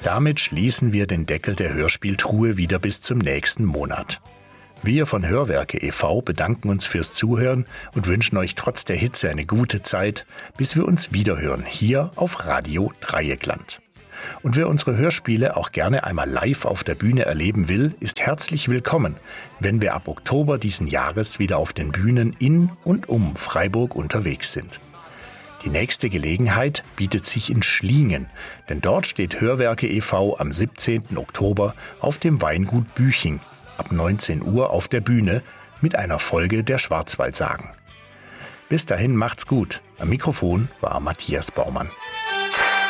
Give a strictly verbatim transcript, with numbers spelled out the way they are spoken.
Damit schließen wir den Deckel der Hörspieltruhe wieder bis zum nächsten Monat. Wir von Hörwerke e V bedanken uns fürs Zuhören und wünschen euch trotz der Hitze eine gute Zeit, bis wir uns wiederhören, hier auf Radio Dreieckland. Und wer unsere Hörspiele auch gerne einmal live auf der Bühne erleben will, ist herzlich willkommen, wenn wir ab Oktober diesen Jahres wieder auf den Bühnen in und um Freiburg unterwegs sind. Die nächste Gelegenheit bietet sich in Schliengen, denn dort steht Hörwerke e V am siebzehnten Oktober auf dem Weingut Büching ab neunzehn Uhr auf der Bühne mit einer Folge der Schwarzwaldsagen. Bis dahin macht's gut. Am Mikrofon war Matthias Baumann.